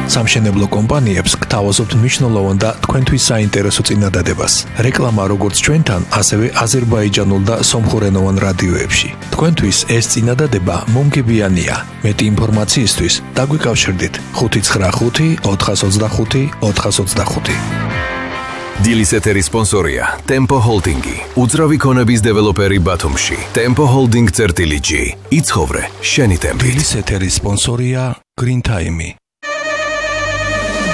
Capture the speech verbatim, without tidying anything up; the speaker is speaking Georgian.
სამშენებლო კომპანიებს გთავაზობთ მნიშვნელოვან და თქვენთვის საინტერესო წინადადებას. რეკლამა როგორც ჩვენთან, ასევე აზერბაიჯანულ და სომხურენოვან რადიოებში. თქვენთვის ეს წინადადება მომგებიანია. მეტი ინფორმაციისთვის დაგვიკავშირდით ხუთი ცხრა ხუთი ოთხას ოცდახუთი ოთხას ოცდახუთი. დილის ეთერის სპონსორია Tempo Holding-ი, უძრავი ქონების დეველოპერი ბათუმში. Tempo Holding წერტილი G. იცხოვრე შენი ტემპით. დილის ეთერის სპონსორია Green Time-ი.